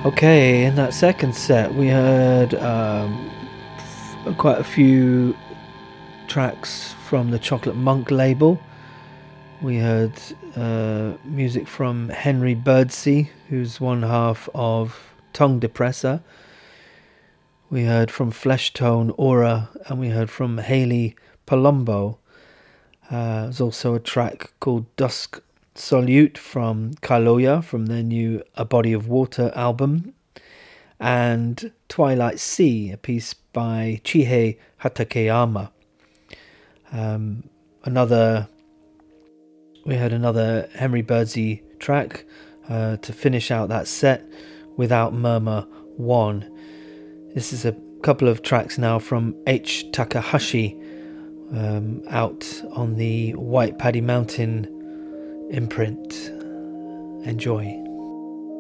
Okay, in that second set, we heard quite a few tracks from the Chocolate Monk label. We heard music from Henry Birdsey, who's one half of Tongue Depressor. We heard from Fleshtone Aura, and we heard from Haley Palumbo. There's also a track called Dusk Solute from Kaloya from their new A Body of Water album. And Twilight Sea, a piece by Chihei Hatakeyama. We had another Henry Birdsey track to finish out that set, Without Murmur 1. This is a couple of tracks now from H. Takahashi, out on the White Paddy Mountain imprint. Enjoy.